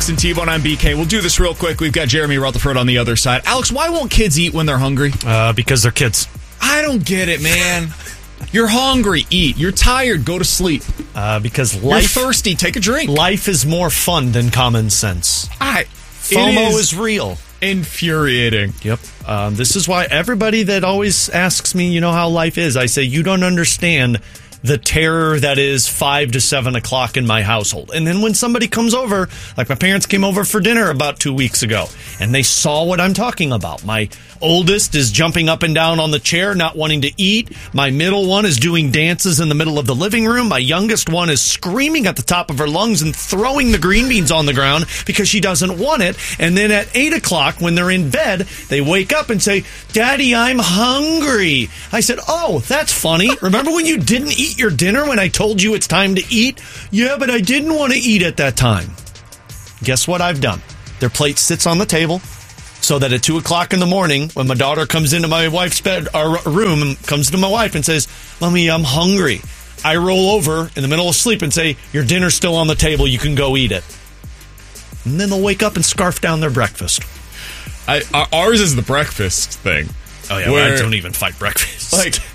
and T-Bone on BK. We'll do this real quick. We've got Jeremy Rutherford on the other side. Alex, why won't kids eat when they're hungry? Because they're kids. I don't get it, man. You're hungry, eat. You're tired, go to sleep. Because You're thirsty, take a drink. Life is more fun than common sense. FOMO is real. Infuriating. Yep. This is why everybody that always asks me, how life is, I say, you don't understand the terror that is 5 to 7 o'clock in my household. And then when somebody comes over, like my parents came over for dinner about 2 weeks ago, and they saw what I'm talking about. My oldest is jumping up and down on the chair, not wanting to eat. My middle one is doing dances in the middle of the living room. My youngest one is screaming at the top of her lungs and throwing the green beans on the ground because she doesn't want it. And then at 8 o'clock, when they're in bed, they wake up and say, Daddy, I'm hungry. I said, oh, that's funny. Remember when you didn't eat your dinner when I told you it's time to eat? Yeah, but I didn't want to eat at that time. Guess what I've done? Their plate sits on the table so that at 2 o'clock in the morning, when my daughter comes into my wife's room and comes to my wife and says, Mommy, I'm hungry, I roll over in the middle of sleep and say, your dinner's still on the table, you can go eat it. And then they'll wake up and scarf down their breakfast. Ours is the breakfast thing. Oh, yeah, I don't even fight breakfast.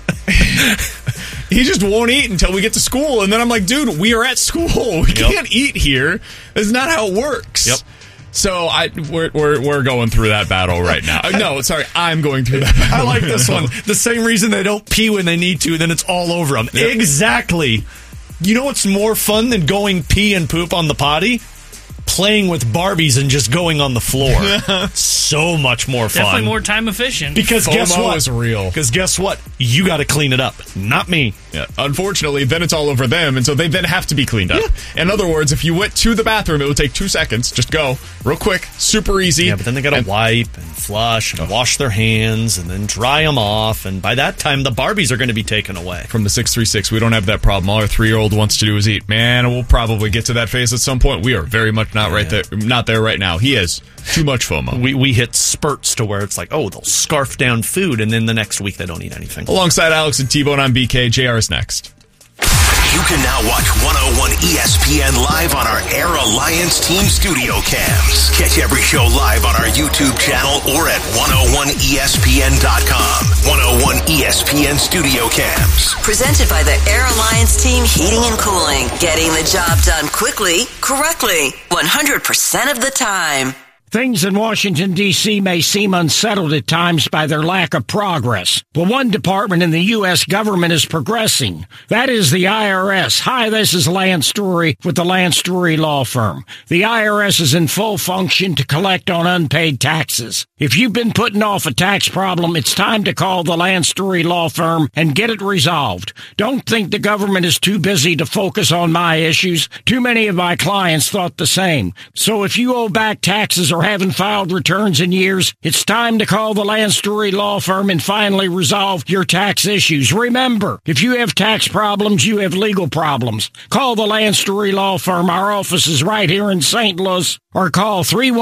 He just won't eat until we get to school. And then I'm like, dude, we are at school. We can't eat here. That's not how it works. Yep. So we're going through that battle right now. No, sorry, I'm going through that battle. I like this one. The same reason they don't pee when they need to, then it's all over them. Yep. Exactly. You know what's more fun than going pee and poop on the potty? Playing with Barbies and just going on the floor. So much more fun. Definitely more time efficient. Because guess what? Is real. Because guess what? You got to clean it up, not me. Yeah. Unfortunately, then it's all over them, and so they then have to be cleaned up. Yeah. In other words, if you went to the bathroom, it would take 2 seconds. Just go real quick, super easy. Yeah, but then they got to wipe and flush and wash their hands and then dry them off, and by that time, the Barbies are going to be taken away. From the 636, we don't have that problem. All our 3-year-old wants to do is eat. Man, we'll probably get to that phase at some point. We are very much not there right now. He has too much FOMO. We hit spurts to where it's like, oh, they'll scarf down food, and then the next week they don't eat anything. Alongside Alex and T-Bone on BK, JR is next. You can now watch 101 ESPN live on our Air Alliance Team Studio Cams. Catch every show live on our YouTube channel or at 101ESPN.com. 101 ESPN Studio Cams. Presented by the Air Alliance Team Heating and Cooling. Getting the job done quickly, correctly, 100% of the time. Things in Washington, D.C. may seem unsettled at times by their lack of progress. But one department in the U.S. government is progressing. That is the IRS. Hi, this is Lance Story with the Lance Story Law Firm. The IRS is in full function to collect on unpaid taxes. If you've been putting off a tax problem, it's time to call the Lance Story Law Firm and get it resolved. Don't think the government is too busy to focus on my issues. Too many of my clients thought the same. So if you owe back taxes or haven't filed returns in years, it's time to call the Lance Story Law Firm and finally resolve your tax issues. Remember, if you have tax problems, you have legal problems. Call the Lance Story Law Firm. Our office is right here in St. Louis. Or call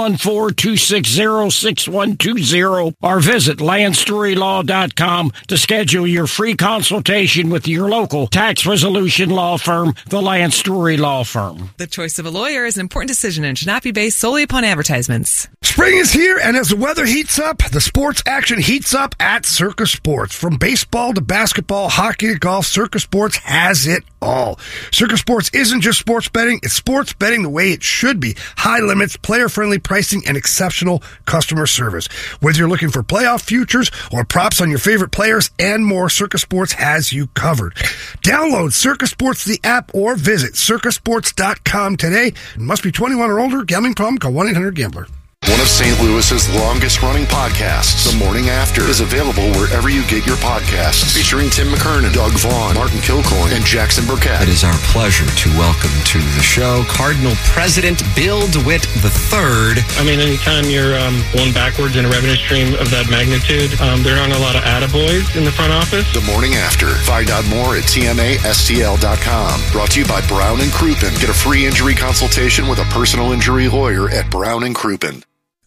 314-260-6120 or visit LanceStoryLaw.com to schedule your free consultation with your local tax resolution law firm, the Lance Story Law Firm. The choice of a lawyer is an important decision and should not be based solely upon advertisements. Spring is here, and as the weather heats up, the sports action heats up at Circus Sports. From baseball to basketball, hockey to golf, Circus Sports has it all. Circus Sports isn't just sports betting, it's sports betting the way it should be. High limits, player-friendly pricing, and exceptional customer service. Whether you're looking for playoff futures or props on your favorite players and more, Circus Sports has you covered. Download Circus Sports, the app, or visit circusports.com today. It must be 21 or older. Gambling problem? Call 1-800-GAMBLER. One of St. Louis's longest-running podcasts, The Morning After, is available wherever you get your podcasts. Featuring Tim McKernan, Doug Vaughn, Martin Kilcoyne, and Jackson Burkett. It is our pleasure to welcome to the show Cardinal President Bill DeWitt III. I mean, anytime you're going backwards in a revenue stream of that magnitude, there aren't a lot of attaboys in the front office. The Morning After. Find out more at TMASTL.com. Brought to you by Brown & Crouppen. Get a free injury consultation with a personal injury lawyer at Brown & Crouppen.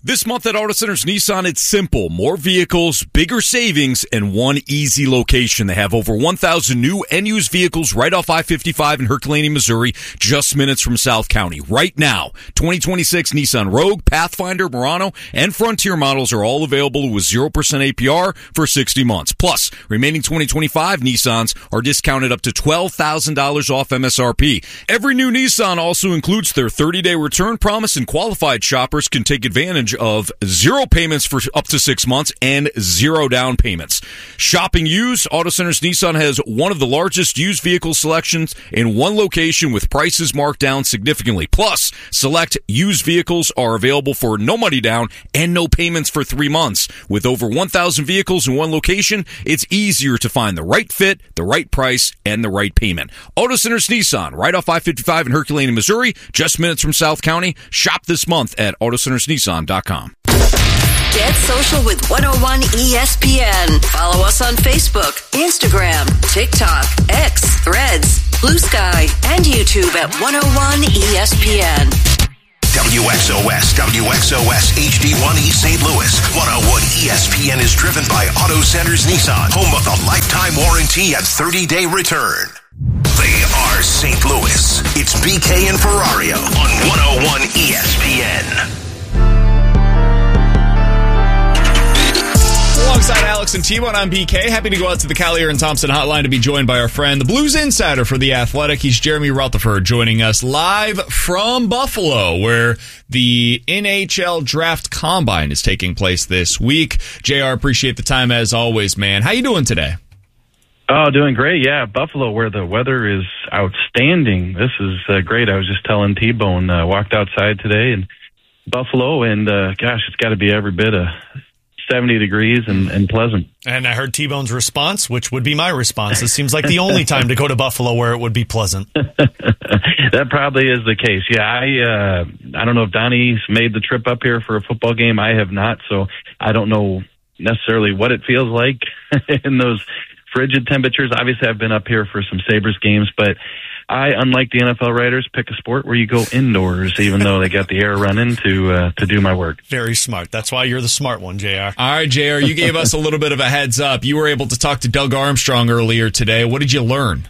This month at Auto Centers Nissan, it's simple. More vehicles, bigger savings, and one easy location. They have over 1,000 new and used vehicles right off I-55 in Herculaneum, Missouri, just minutes from South County. Right now, 2026 Nissan Rogue, Pathfinder, Murano, and Frontier models are all available with 0% APR for 60 months. Plus, remaining 2025 Nissans are discounted up to $12,000 off MSRP. Every new Nissan also includes their 30-day return promise, and qualified shoppers can take advantage of 0 payments for up to 6 months and 0 down payments. Shopping used, Auto Centers Nissan has one of the largest used vehicle selections in one location with prices marked down significantly. Plus, select used vehicles are available for no money down and no payments for 3 months. With over 1,000 vehicles in one location, it's easier to find the right fit, the right price, and the right payment. Auto Centers Nissan, right off I-55 in Herculaneum, Missouri, just minutes from South County. Shop this month at AutoCentersNissan.com. Get social with 101 ESPN. Follow us on Facebook, Instagram, TikTok, X, Threads, Blue Sky, and YouTube at 101 ESPN. WXOS, WXOS HD1 East St. Louis. 101 ESPN is driven by Auto Centers Nissan, home of the lifetime warranty and 30-day return. They are St. Louis. It's BK and Ferrario on 101 ESPN. Alongside Alex and T-Bone, I'm BK. Happy to go out to the Collier and Thompson hotline to be joined by our friend, the Blues insider for The Athletic. He's Jeremy Rutherford, joining us live from Buffalo, where the NHL Draft Combine is taking place this week. JR, appreciate the time as always, man. How you doing today? Oh, doing great. Yeah, Buffalo, where the weather is outstanding. This is great. I was just telling T-Bone, walked outside today in Buffalo, and gosh, it's got to be every bit of 70 degrees and pleasant. And I heard T-Bone's response, which would be my response. It seems like the only time to go to Buffalo where it would be pleasant. That probably is the case. Yeah, I don't know if Donnie's made the trip up here for a football game. I have not, so I don't know necessarily what it feels like in those frigid temperatures. Obviously, I've been up here for some Sabres games, but I, unlike the NFL writers, pick a sport where you go indoors, even though they got the air running to do my work. Very smart. That's why you're the smart one, JR. All right, JR, you gave us a little bit of a heads up. You were able to talk to Doug Armstrong earlier today. What did you learn?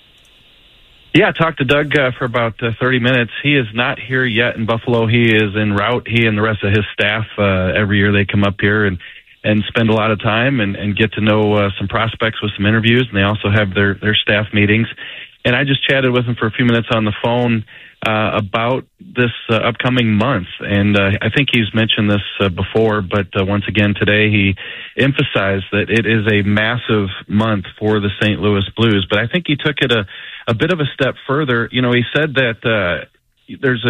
Yeah, I talked to Doug for about 30 minutes. He is not here yet in Buffalo. He is en route. He and the rest of his staff, every year they come up here and spend a lot of time and get to know some prospects with some interviews. And they also have their staff meetings. And I just chatted with him for a few minutes on the phone about this upcoming month. And I think he's mentioned this before, but once again today he emphasized that it is a massive month for the St. Louis Blues. But I think he took it a bit of a step further. You know, he said that there's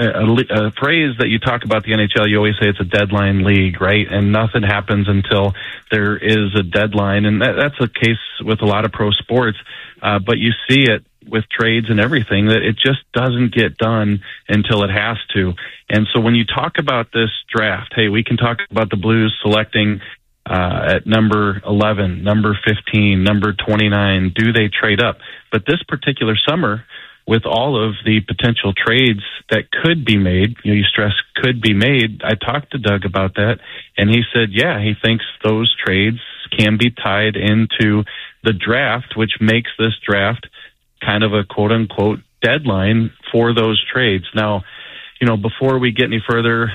a phrase that you talk about the NHL. You always say it's a deadline league, right? And nothing happens until there is a deadline. And that's the case with a lot of pro sports. But you see it with trades and everything, that it just doesn't get done until it has to. And so when you talk about this draft, hey, we can talk about the Blues selecting at number 11, number 15, number 29. Do they trade up? But this particular summer, with all of the potential trades that could be made, you stress could be made, I talked to Doug about that, and he said, yeah, he thinks those trades can be tied into the draft, which makes this draft kind of a quote-unquote deadline for those trades. Now, you know, before we get any further,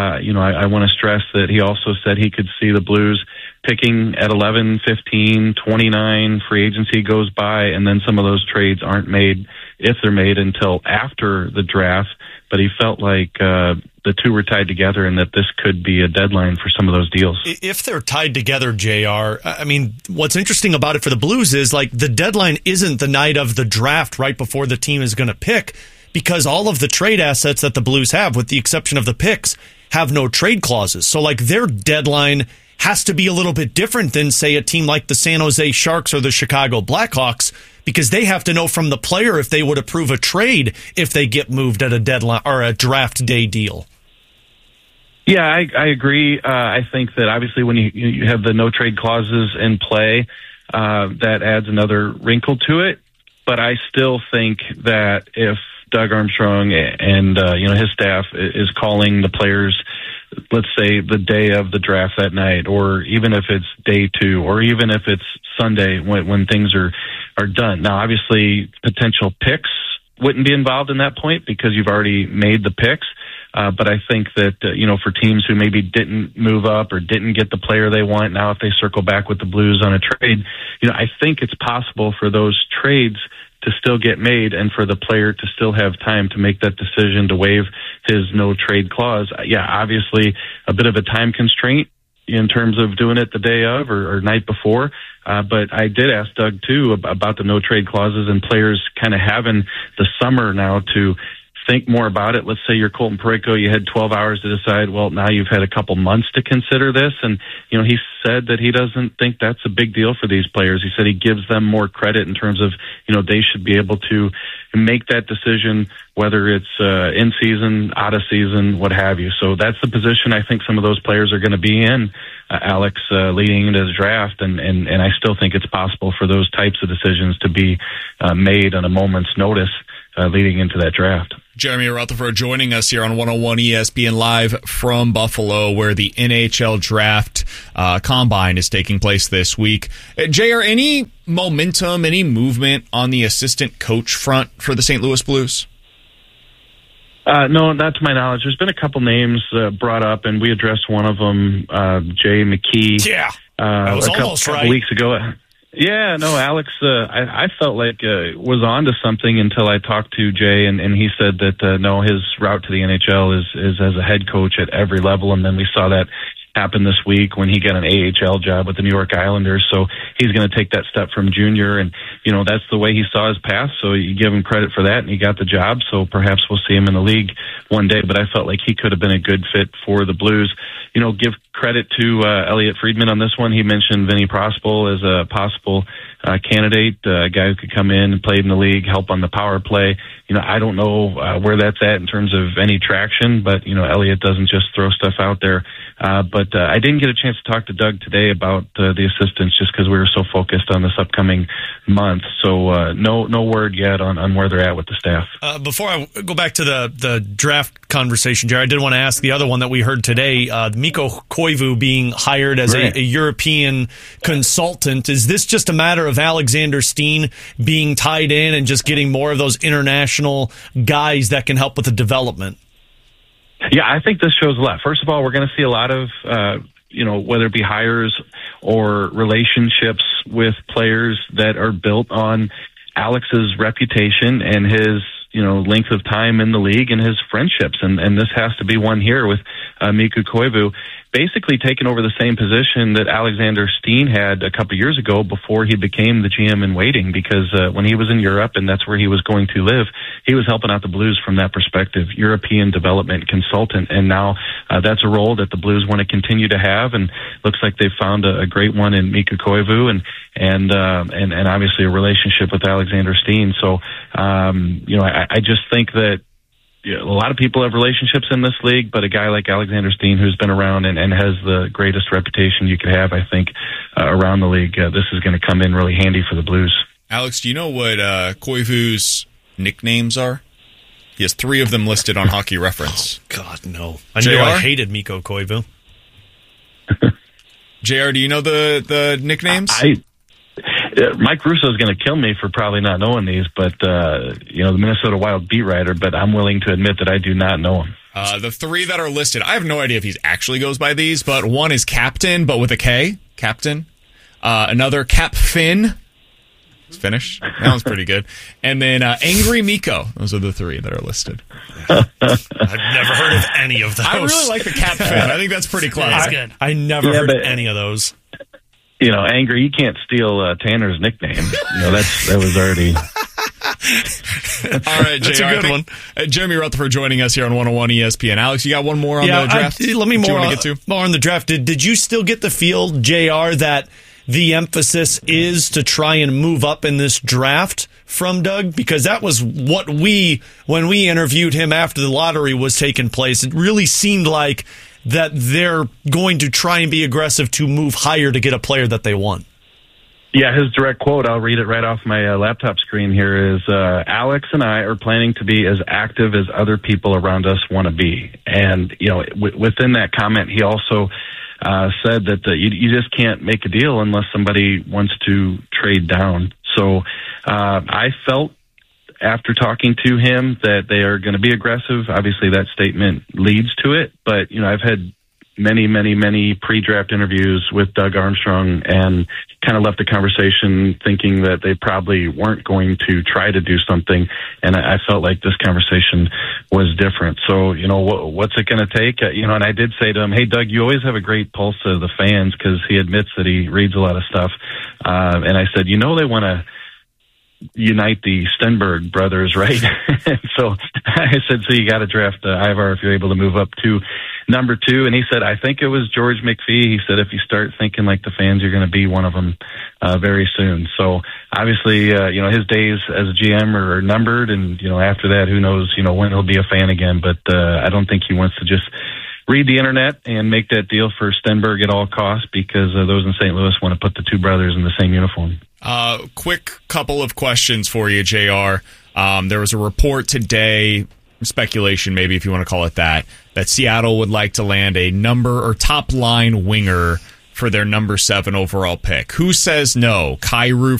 I want to stress that he also said he could see the Blues picking at 11, 15, 29, free agency goes by, and then some of those trades aren't made, if they're made, until after the draft. But he felt like the two were tied together and that this could be a deadline for some of those deals. If they're tied together, JR, I mean, what's interesting about it for the Blues is, like, the deadline isn't the night of the draft right before the team is going to pick, because all of the trade assets that the Blues have, with the exception of the picks, have no trade clauses. So, like, their deadline has to be a little bit different than, say, a team like the San Jose Sharks or the Chicago Blackhawks, because they have to know from the player if they would approve a trade if they get moved at a deadline or a draft day deal. Yeah, I agree. I think that obviously when you have the no trade clauses in play, that adds another wrinkle to it. But I still think that if Doug Armstrong and his staff is calling the players let's say the day of the draft that night, or even if it's day 2, or even if it's Sunday when things are done. Now, obviously, potential picks wouldn't be involved in that point because you've already made the picks. But I think that, for teams who maybe didn't move up or didn't get the player they want, now if they circle back with the Blues on a trade, I think it's possible for those trades to still get made and for the player to still have time to make that decision to waive his no trade clause. Yeah, obviously a bit of a time constraint in terms of doing it the day of or night before. But I did ask Doug, too, about the no trade clauses and players kind of having the summer now to think more about it. Let's say you're Colton Parayko, you had 12 hours to decide. Well, now you've had a couple months to consider this. And, he said that he doesn't think that's a big deal for these players. He said he gives them more credit in terms of, they should be able to make that decision, whether it's in season, out of season, what have you. So that's the position I think some of those players are going to be in, Alex, leading into the draft. And I still think it's possible for those types of decisions to be made on a moment's notice leading into that draft. Jeremy Rutherford joining us here on 101 ESPN Live from Buffalo, where the NHL Draft Combine is taking place this week. JR, any momentum, any movement on the assistant coach front for the St. Louis Blues? No, not to my knowledge. There's been a couple names brought up, and we addressed one of them, Jay McKee. Yeah, that was almost right. A couple weeks ago. Yeah, no, Alex, I felt like was on to something until I talked to Jay, and he said that, no, his route to the NHL is as a head coach at every level, and then we saw that happen this week when he got an AHL job with the New York Islanders. So he's going to take that step from junior, and, that's the way he saw his path, so you give him credit for that, and he got the job, so perhaps we'll see him in the league one day, but I felt like he could have been a good fit for the Blues. Give credit to Elliot Friedman on this one. He mentioned Vinny Prospal as a possible candidate, a guy who could come in and play in the league, help on the power play. I don't know where that's at in terms of any traction, but, Elliot doesn't just throw stuff out there. But I didn't get a chance to talk to Doug today about the assistants just because we were so focused on this upcoming month. So no word yet on where they're at with the staff. Before I go back to the draft conversation, Jerry, I did want to ask the other one that we heard today, Mikko Koivu being hired as a European consultant. Is this just a matter of Alexander Steen being tied in and just getting more of those international guys that can help with the development? Yeah, I think this shows a lot. First of all, we're going to see a lot of, whether it be hires or relationships with players that are built on Alex's reputation and his, length of time in the league and his friendships. And this has to be one here with Mikko Koivu, basically taking over the same position that Alexander Steen had a couple years ago before he became the GM in waiting, because when he was in Europe and that's where he was going to live, he was helping out the Blues from that perspective, European development consultant. And now that's a role that the Blues want to continue to have, and looks like they've found a great one in Mikko Koivu and obviously a relationship with Alexander Steen. So, I just think that a lot of people have relationships in this league, but a guy like Alexander Steen, who's been around and has the greatest reputation you could have, I think, around the league, this is going to come in really handy for the Blues. Alex, do you know what Koivu's nicknames are? He has 3 of them listed on Hockey Reference. Oh, God, no. I knew I hated Mikko Koivu. JR, do you know the nicknames? Mike Russo is going to kill me for probably not knowing these, but, the Minnesota Wild beat writer, but I'm willing to admit that I do not know him. The 3 that are listed, I have no idea if he actually goes by these, but one is Captain, but with a K, Captain. Another Cap Finn. It's Finnish. That one's pretty good. And then Angry Mikko. Those are the 3 that are listed. I've never heard of any of those. I really like the Cap Finn. I think that's pretty clever. That's good. I never heard any of those. Angry, you can't steal Tanner's nickname. That was already... All right, that's JR, a good one. Jeremy Rutherford joining us here on 101 ESPN. Alex, you got one more on the draft? Let me more on the draft. Did you still get the feel, JR, that the emphasis is to try and move up in this draft from Doug? Because that was what when we interviewed him after the lottery was taking place, it really seemed like that they're going to try and be aggressive to move higher to get a player that they want. Yeah, his direct quote, I'll read it right off my laptop screen here, is Alex and I are planning to be as active as other people around us want to be. And, within that comment, he also said that you just can't make a deal unless somebody wants to trade down. So I felt after talking to him that they are going to be aggressive. Obviously, that statement leads to it. But, I've had many pre-draft interviews with Doug Armstrong and kind of left the conversation thinking that they probably weren't going to try to do something. And I felt like this conversation was different. So, what's it going to take? And I did say to him, hey, Doug, you always have a great pulse of the fans, because he admits that he reads a lot of stuff. And I said, they want to unite the Stenberg brothers, right? So I said, so you got to draft Ivar if you're able to move up to number 2. And he said, I think it was George McPhee. He said, if you start thinking like the fans, you're going to be one of them very soon. So obviously, his days as a GM are numbered. And, after that, who knows, when he'll be a fan again. But I don't think he wants to just read the internet and make that deal for Stenberg at all costs, because those in St. Louis want to put the two brothers in the same uniform. Quick couple of questions for you, JR. There was a report today, speculation maybe if you want to call it that Seattle would like to land a number or top line winger for their number 7 overall pick. Who says no? Kyrou